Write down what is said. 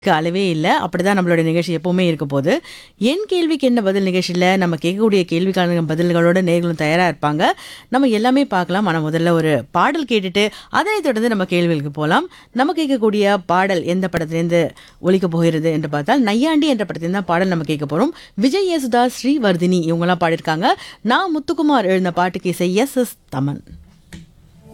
அளவே இல்ல. அப்படிதான் நம்மளோட நிகழ்ச்சி எப்பவுமே இருக்க போது. என் கேள்விக்கு என்ன பதில் நிகழ்ச்சியில நம்ம கேட்கக்கூடிய கேள்விக்கான பதில்களோட நேயர்களும் தயாரா இருப்பாங்க. நம்ம எல்லாமே பார்க்கலாம். ஆனா முதல்ல ஒரு பாடல் கேட்டுட்டு, அதனைத் தொடர்ந்து நம்ம கேள்விகளுக்கு போலாம். நம்ம கேட்கக்கூடிய பாடல் எந்த படத்திலேருந்து ஒலிக்கப் போகிறது என்று பார்த்தால், நையாண்டி என்ற படத்திலிருந்து தான் பாடல் நம்ம கேட்க போறோம். விஜய் யேசுதாஸ், ஸ்ரீவர்தினி இவங்கலாம் பாடியிருக்காங்க. நான் முத்துக்குமார் எழுதின பாட்டுக்கு இசை எஸ்.எஸ். தமன்.